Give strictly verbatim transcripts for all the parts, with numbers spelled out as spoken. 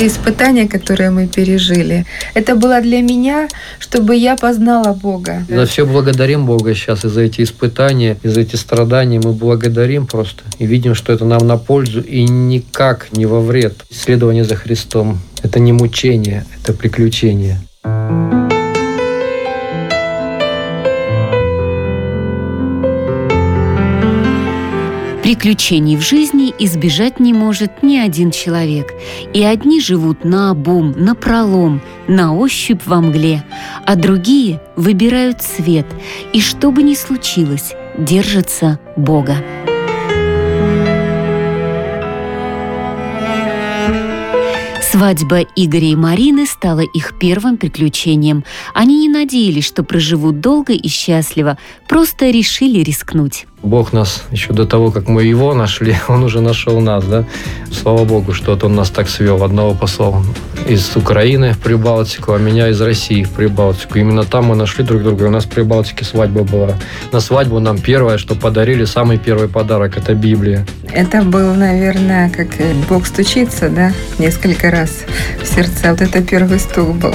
Те испытания, которые мы пережили, это было для меня, чтобы я познала Бога. За все благодарим Бога сейчас, и за эти испытания, и за эти страдания мы благодарим просто. И видим, что это нам на пользу и никак не во вред. Исследование за Христом – это не мучение, это приключение. Приключений в жизни избежать не может ни один человек. И одни живут наобум, напролом, на ощупь во мгле, а другие выбирают свет, и что бы ни случилось, держатся Бога. Свадьба Игоря и Марины стала их первым приключением. Они не надеялись, что проживут долго и счастливо, просто решили рискнуть. Бог нас еще до того, как мы Его нашли, Он уже нашел нас, да? Слава Богу, что Он нас так свел. Одного послал из Украины в Прибалтику, а меня из России в Прибалтику. Именно там мы нашли друг друга. У нас в Прибалтике свадьба была. На свадьбу нам первое, что подарили, самый первый подарок – это Библия. Это был, наверное, как Бог стучится, да, несколько раз в сердца. Вот это первый стук был.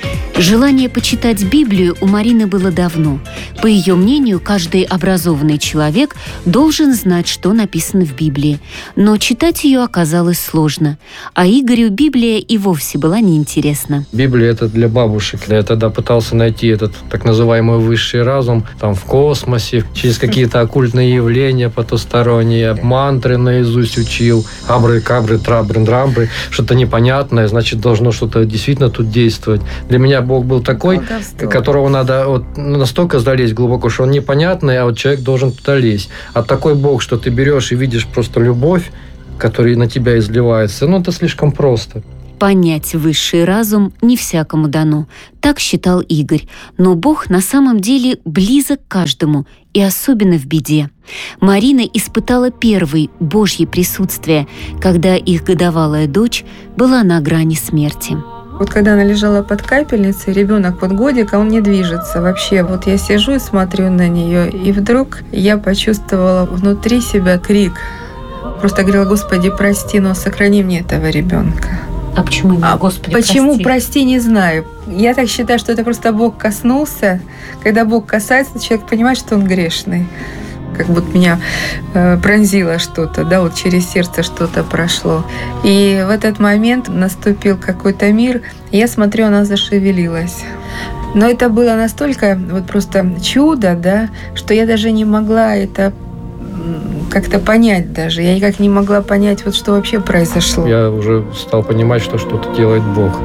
Желание почитать Библию у Марины было давно. По ее мнению, каждый образованный человек должен знать, что написано в Библии. Но читать ее оказалось сложно. А Игорю Библия и вовсе была неинтересна. Библия – это для бабушек. Я тогда пытался найти этот так называемый высший разум там в космосе, через какие-то оккультные явления потусторонние, мантры наизусть учил, абры, кабры, трабры, драмбры, что-то непонятное, значит, должно что-то действительно тут действовать. Для меня Бог был такой, Колдовство. Которого надо вот настолько залезть глубоко, что он непонятный, а вот человек должен туда лезть. А такой Бог, что ты берешь и видишь просто любовь, которая на тебя изливается, ну это слишком просто. Понять высший разум не всякому дано, так считал Игорь. Но Бог на самом деле близок к каждому, и особенно в беде. Марина испытала первое Божье присутствие, когда их годовалая дочь была на грани смерти. Вот когда она лежала под капельницей, ребенок под годик, а он не движется вообще. Вот я сижу и смотрю на нее, и вдруг я почувствовала внутри себя крик. Просто говорила: Господи, прости, но сохрани мне этого ребенка. А почему именно Господи, почему прости? прости, не знаю. Я так считаю, что это просто Бог коснулся. Когда Бог касается, человек понимает, что он грешный. Как будто меня э, пронзило что-то, да, вот через сердце что-то прошло. И в этот момент наступил какой-то мир, и я смотрю, она зашевелилась. Но это было настолько вот просто чудо, да, что я даже не могла это как-то понять даже. Я никак не могла понять, вот что вообще произошло. Я уже стал понимать, что что-то делает Бог.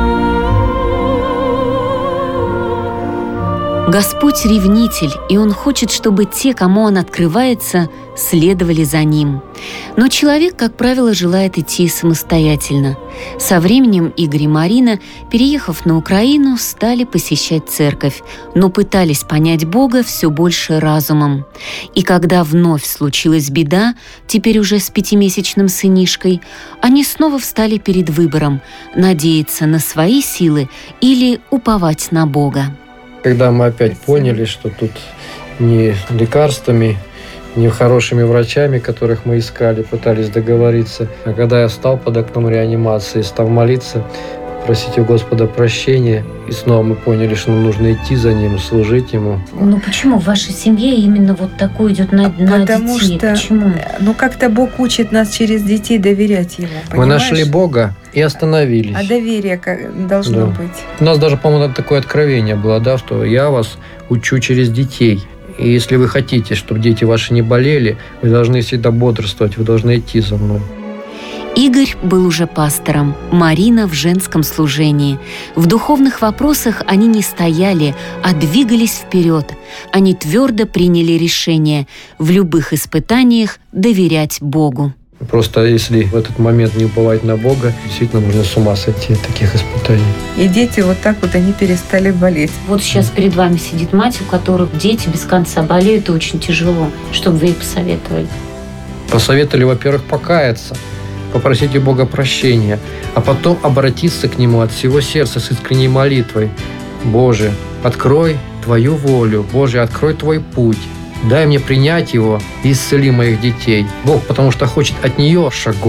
Господь ревнитель, и Он хочет, чтобы те, кому Он открывается, следовали за Ним. Но человек, как правило, желает идти самостоятельно. Со временем Игорь и Марина, переехав на Украину, стали посещать церковь, но пытались понять Бога все больше разумом. И когда вновь случилась беда, теперь уже с пятимесячным сынишкой, они снова встали перед выбором – надеяться на свои силы или уповать на Бога. Когда мы опять поняли, что тут не лекарствами, не хорошими врачами, которых мы искали, пытались договориться, а когда я встал под окном реанимации, стал молиться, просить у Господа прощения, и снова мы поняли, что нам нужно идти за Ним, служить Ему. Ну почему в вашей семье именно вот такое идет на, на Потому детей? Что, почему? Ну как-то Бог учит нас через детей доверять Ему, понимаешь? Мы нашли Бога и остановились. А доверие как должно да. быть. У нас даже, по-моему, такое откровение было, да, что я вас учу через детей. И если вы хотите, чтобы дети ваши не болели, вы должны всегда бодрствовать, вы должны идти за мной. Игорь был уже пастором, Марина в женском служении. В духовных вопросах они не стояли, а двигались вперед. Они твердо приняли решение в любых испытаниях доверять Богу. Просто если в этот момент не уповать на Бога, действительно можно с ума сойти от таких испытаний. И дети вот так вот, они перестали болеть. Вот сейчас перед вами сидит мать, у которых дети без конца болеют, и очень тяжело. Что бы вы ей посоветовали? Посоветовали, во-первых, покаяться, попросить у Бога прощения, а потом обратиться к Нему от всего сердца с искренней молитвой. Боже, открой Твою волю, Боже, открой Твой путь. Дай мне принять Его и исцели моих детей. Бог, потому что хочет от нее шагов,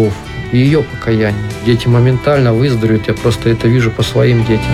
и ее покаяние. Дети моментально выздоровеют, я просто это вижу по своим детям.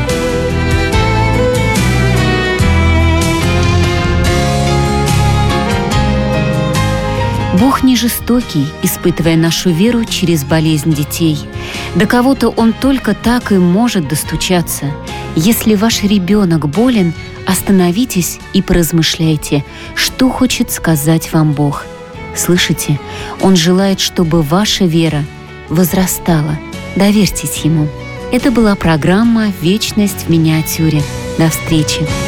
Бог не жестокий, испытывая нашу веру через болезнь детей. До кого-то Он только так и может достучаться. Если ваш ребенок болен, остановитесь и поразмышляйте, что хочет сказать вам Бог. Слышите? Он желает, чтобы ваша вера возрастала. Доверьтесь Ему. Это была программа «Вечность в миниатюре». До встречи!